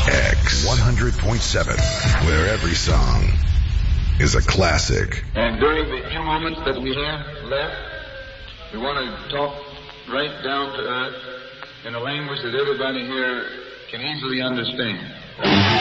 X 100.7, where every song is a classic. And during the few moments that we have left, we want to talk right down to earth in a language that everybody here can easily understand.